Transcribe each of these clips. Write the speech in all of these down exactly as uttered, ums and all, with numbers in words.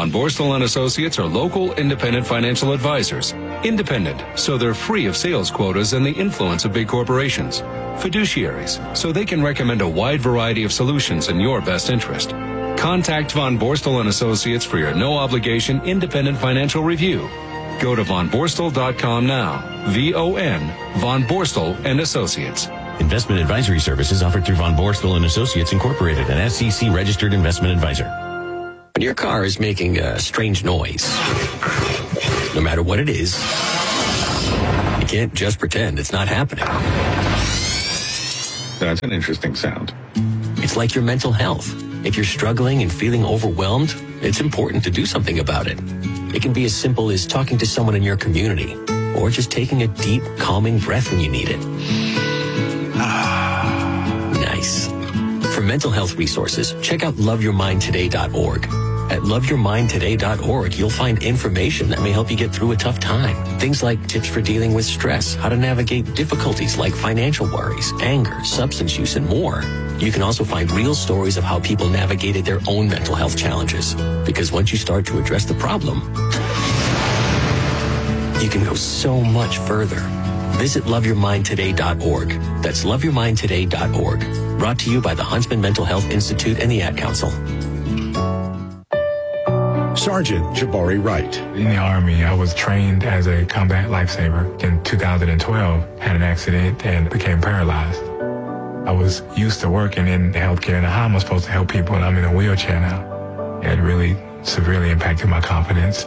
Von Borstel and Associates are local independent financial advisors. Independent, so they're free of sales quotas and the influence of big corporations. Fiduciaries, so they can recommend a wide variety of solutions in your best interest. Contact Von Borstel and Associates for your no-obligation independent financial review. Go to von borstel dot com now. V O N, Von Borstel and Associates. Investment advisory services offered through Von Borstel and Associates Incorporated, an S E C registered investment advisor. When your car is making a strange noise, no matter what it is, you can't just pretend it's not happening. That's an interesting sound. It's like your mental health. If you're struggling and feeling overwhelmed, it's important to do something about it. It can be as simple as talking to someone in your community, or just taking a deep, calming breath when you need it. Nice. For mental health resources, check out love your mind today dot org. At love your mind today dot org, you'll find information that may help you get through a tough time. Things like tips for dealing with stress, how to navigate difficulties like financial worries, anger, substance use, and more. You can also find real stories of how people navigated their own mental health challenges. Because once you start to address the problem, you can go so much further. Visit love your mind today dot org. That's love your mind today dot org. Brought to you by the Huntsman Mental Health Institute and the Ad Council. Sergeant Jabari Wright. In the Army, I was trained as a combat lifesaver. In two thousand twelve, had an accident and became paralyzed. I was used to working in healthcare and how am I supposed to help people, and I'm in a wheelchair now. It really severely impacted my confidence.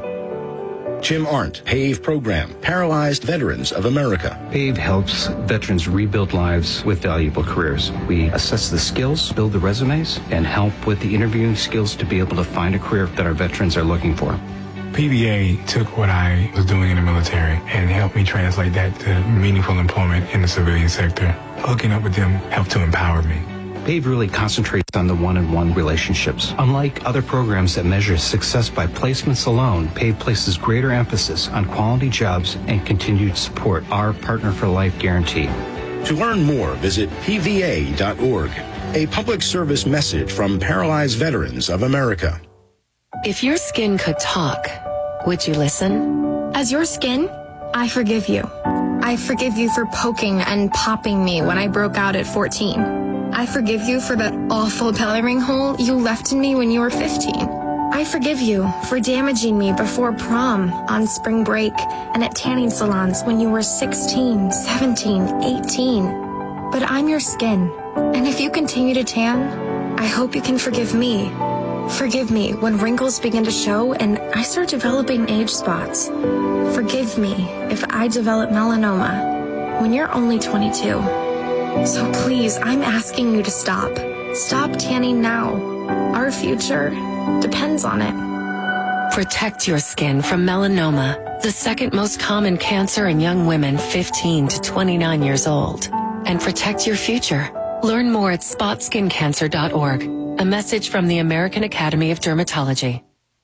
Jim Arndt, PAVE Program, Paralyzed Veterans of America. PAVE helps veterans rebuild lives with valuable careers. We assess the skills, build the resumes, and help with the interviewing skills to be able to find a career that our veterans are looking for. P V A took what I was doing in the military and helped me translate that to meaningful employment in the civilian sector. Hooking up with them helped to empower me. PAVE really concentrates on the one-on-one relationships. Unlike other programs that measure success by placements alone, PAVE places greater emphasis on quality jobs and continued support, our Partner for Life guarantee. To learn more, visit P V A dot org. A public service message from Paralyzed Veterans of America. If your skin could talk, would you listen? As your skin, I forgive you. I forgive you for poking and popping me when I broke out at fourteen. I forgive you for that awful belly ring hole you left in me when you were fifteen. I forgive you for damaging me before prom, on spring break, and at tanning salons when you were sixteen, seventeen, eighteen. But I'm your skin, and if you continue to tan, I hope you can forgive me. Forgive me when wrinkles begin to show and I start developing age spots. Forgive me if I develop melanoma when you're only twenty-two. So please, I'm asking you to stop. Stop tanning now. Our future depends on it. Protect your skin from melanoma, the second most common cancer in young women fifteen to twenty-nine years old. And protect your future. Learn more at spot skin cancer dot org. A message from the American Academy of Dermatology.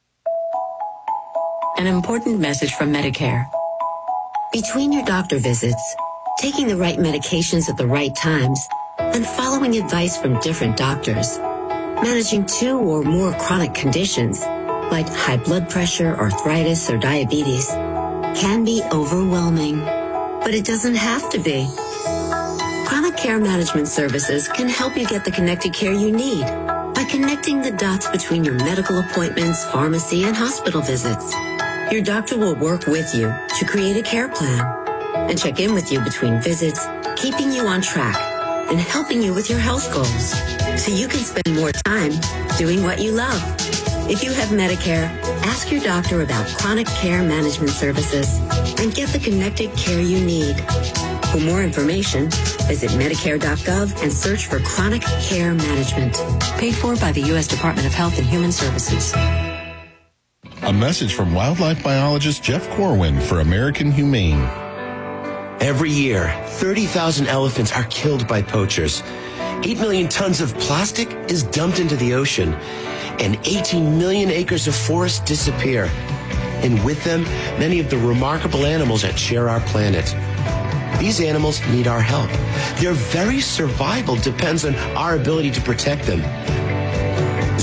An important message from Medicare. Between your doctor visits, taking the right medications at the right times, and following advice from different doctors, managing two or more chronic conditions, like high blood pressure, arthritis, or diabetes, can be overwhelming. But it doesn't have to be. Chronic Care Management Services can help you get the connected care you need by connecting the dots between your medical appointments, pharmacy, and hospital visits. Your doctor will work with you to create a care plan and check in with you between visits, keeping you on track and helping you with your health goals so you can spend more time doing what you love. If you have Medicare, ask your doctor about Chronic Care Management Services and get the connected care you need. For more information, visit Medicare dot gov and search for Chronic Care Management. Paid for by the U S Department of Health and Human Services. A message from wildlife biologist Jeff Corwin for American Humane. Every year, thirty thousand elephants are killed by poachers. eight million tons of plastic is dumped into the ocean, and eighteen million acres of forest disappear. And with them, many of the remarkable animals that share our planet. These animals need our help. Their very survival depends on our ability to protect them.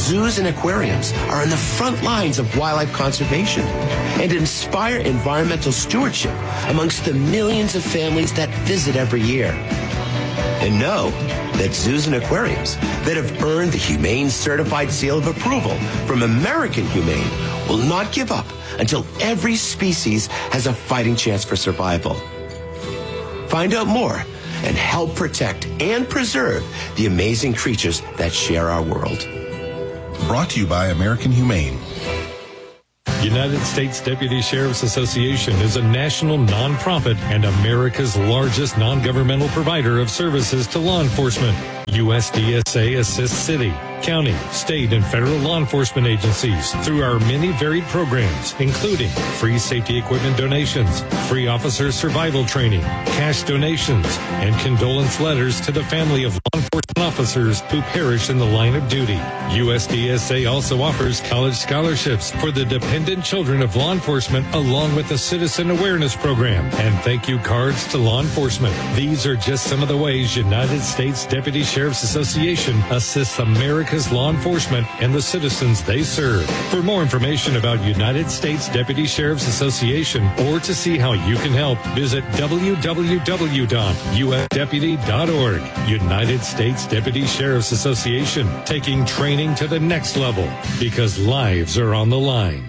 zoos and aquariums are on the front lines of wildlife conservation and inspire environmental stewardship amongst the millions of families that visit every year. And know that zoos and aquariums that have earned the Humane Certified Seal of Approval from American Humane will not give up until every species has a fighting chance for survival. Find out more and help protect and preserve the amazing creatures that share our world. Brought to you by American Humane. United States Deputy Sheriff's Association is a national nonprofit and America's largest non-governmental provider of services to law enforcement. U S D S A assists city, county, state, and federal law enforcement agencies through our many varied programs, including free safety equipment donations, free officer survival training, cash donations, and condolence letters to the family of law enforcement officers who perish in the line of duty. U S D S A also offers college scholarships for the dependent children of law enforcement, along with a citizen awareness program and thank you cards to law enforcement. These are just some of the ways United States Deputy Sheriff's Association assists America's law enforcement and the citizens they serve. For more information about United States Deputy Sheriff's Association or to see how you can help, visit w w w dot u s deputy dot org. United States Deputy Sheriff's Association, taking training to the next level because lives are on the line.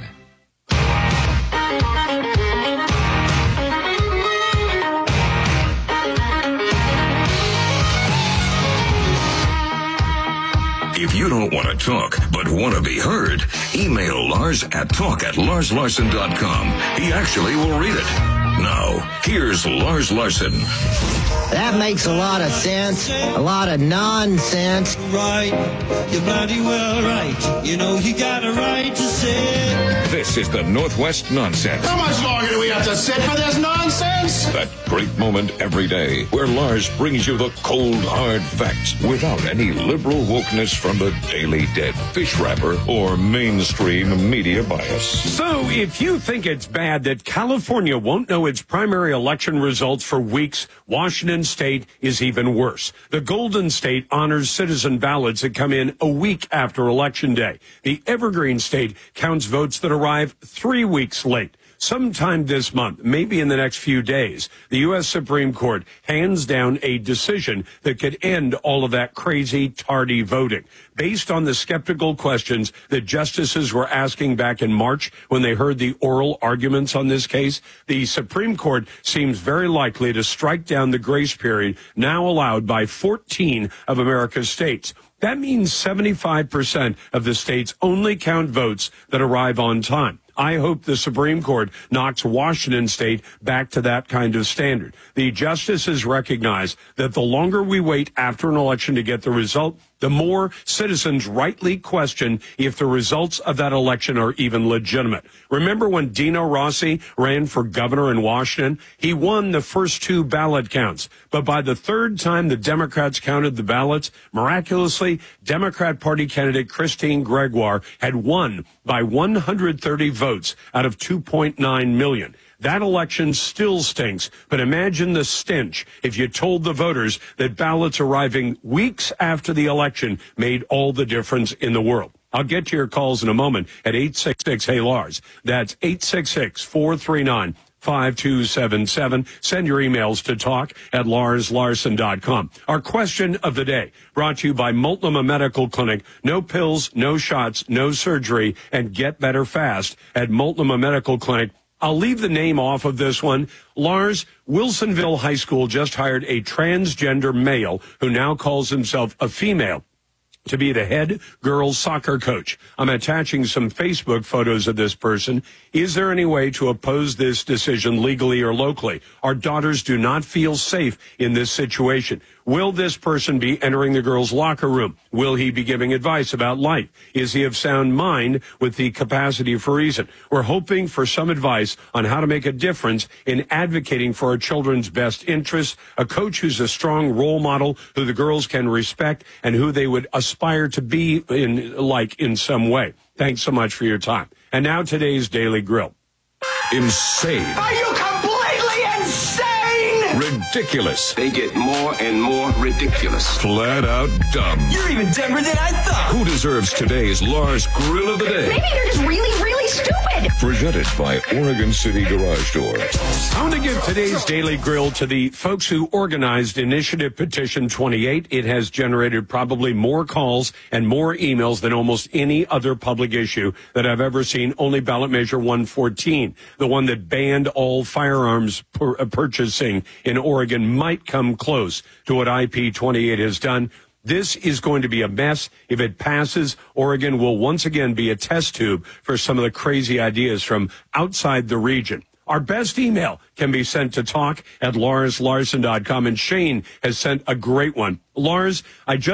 If you don't want to talk, but want to be heard, email Lars at talk at lars larson dot com. He actually will read it. Now, here's Lars Larson. That makes a lot of sense. A lot of nonsense. Right. You're bloody well right. You know you got a right to say. This is the Northwest Nonsense. How much longer do we have to sit for this nonsense? That great moment every day where Lars brings you the cold, hard facts without any liberal wokeness from the Daily Dead, fish wrapper, or mainstream media bias. So if you think it's bad that California won't know its primary election results for weeks, Washington State is even worse. The Golden State honors citizen ballots that come in a week after Election Day. The Evergreen State counts votes that arrive three weeks late. Sometime this month, maybe in the next few days, the U S Supreme Court hands down a decision that could end all of that crazy, tardy voting. Based on the skeptical questions that justices were asking back in March when they heard the oral arguments on this case, the Supreme Court seems very likely to strike down the grace period now allowed by fourteen of America's states. That means seventy-five percent of the states only count votes that arrive on time. I hope the Supreme Court knocks Washington State back to that kind of standard. The justices recognize that the longer we wait after an election to get the result, the more citizens rightly question if the results of that election are even legitimate. Remember when Dino Rossi ran for governor in Washington? He won the first two ballot counts. But by the third time the Democrats counted the ballots, miraculously, Democrat Party candidate Christine Gregoire had won by one hundred thirty votes out of two point nine million. That election still stinks, but imagine the stench if you told the voters that ballots arriving weeks after the election made all the difference in the world. I'll get to your calls in a moment at eight six six, hey Lars. That's eight six six, four three nine, five two seven seven. Send your emails to talk at lars larson dot com. Our question of the day brought to you by Multnomah Medical Clinic. No pills, no shots, no surgery, and get better fast at Multnomah Medical Clinic. I'll leave the name off of this one. Lars, Wilsonville High School just hired a transgender male who now calls himself a female to be the head girls soccer coach. I'm attaching some Facebook photos of this person. Is there any way to oppose this decision legally or locally? Our daughters do not feel safe in this situation. Will this person be entering the girls' locker room? Will he be giving advice about life? Is he of sound mind with the capacity for reason? We're hoping for some advice on how to make a difference in advocating for our children's best interests, a coach who's a strong role model, who the girls can respect, and who they would aspire to be in, like in some way. Thanks so much for your time. And now today's Daily Grill. Insane. Are you completely insane? ridiculous. They get more and more ridiculous. Flat out dumb. You're even dumber than I thought. Who deserves today's Lars Grill of the Day? Maybe they're just really, really stupid. Presented by Oregon City Garage Door. I want to give today's Daily Grill to the folks who organized Initiative Petition twenty-eight. It has generated probably more calls and more emails than almost any other public issue that I've ever seen. Only ballot measure one fourteen, the one that banned all firearms pur- purchasing in Oregon, might come close to what I P twenty-eight has done. This is going to be a mess. If it passes, Oregon will once again be a test tube for some of the crazy ideas from outside the region. Our best email can be sent to talk at lars larson dot com, and Shane has sent a great one. Lars, I just